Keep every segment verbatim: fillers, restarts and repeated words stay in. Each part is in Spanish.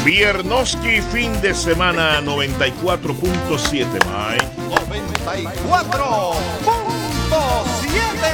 Viernoski, fin de semana noventa y cuatro punto siete, Mike. noventa y cuatro punto siete.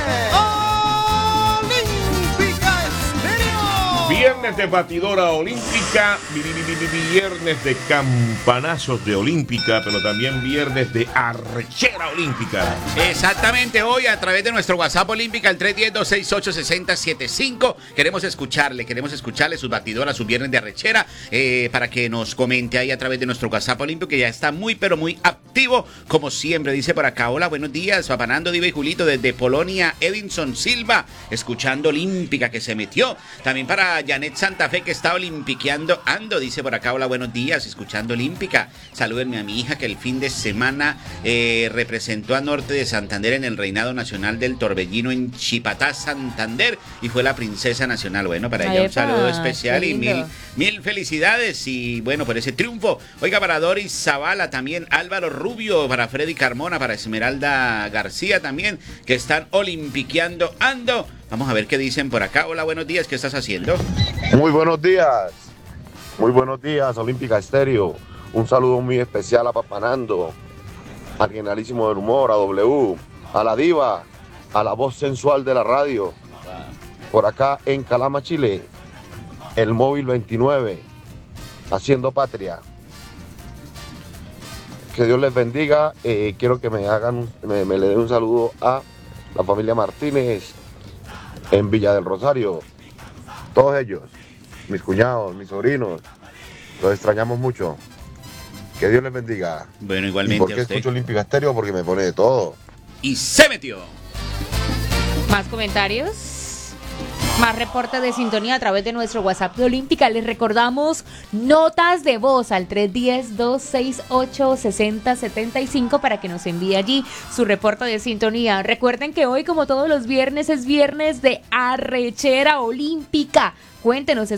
Olímpica Estéreo. Viernes de batidora olímpica, viernes de campanazos de olímpica, pero también viernes de arrechera olímpica. Exactamente, hoy a través de nuestro WhatsApp olímpica, el tres uno cero, dos seis ocho, seis cero siete cinco, queremos escucharle, queremos escucharle sus batidoras, sus viernes de arrechera, eh, para que nos comente ahí a través de nuestro WhatsApp olímpico, que ya está muy, pero muy activo, como siempre. Dice por acá: hola, buenos días, Papanando, Diva y Julito, desde Polonia, Edinson Silva, escuchando olímpica que se metió. También para Janet Santa Fe, que está olimpiqueando, ando, dice por acá: hola, buenos días, escuchando olímpica. Salúdenme a mi hija, que el fin de semana eh, representó a Norte de Santander en el Reinado Nacional del Torbellino en Chipatá, Santander, y fue la princesa nacional. Bueno, para ella un saludo especial y mil, mil felicidades, y bueno, por ese triunfo. Oiga, para Doris Zavala también, Álvaro Rubio, para Freddy Carmona, para Esmeralda García también, que están olimpiqueando, ando. Vamos a ver qué dicen por acá. Hola, buenos días, ¿qué estás haciendo? Muy buenos días, muy buenos días, Olímpica Estéreo. Un saludo muy especial a Papanando, al Generalísimo del Humor, a W, a la Diva, a la voz sensual de la radio. Por acá en Calama, Chile, el móvil veintinueve, haciendo patria. Que Dios les bendiga. Eh, quiero que me hagan, me, me le den un saludo a la familia Martínez en Villa del Rosario. Todos ellos, mis cuñados, mis sobrinos, los extrañamos mucho. Que Dios les bendiga. Bueno, igualmente. ¿Y por qué a usted? escucho Olímpica Estéreo? Porque me pone de todo. Y se metió. Más comentarios, más reportes de sintonía a través de nuestro WhatsApp de Olímpica. Les recordamos notas de voz al tres uno cero, dos seis ocho, seis cero siete cinco para que nos envíe allí su reporte de sintonía. Recuerden que hoy, como todos los viernes, es viernes de arrechera olímpica. Cuéntenos.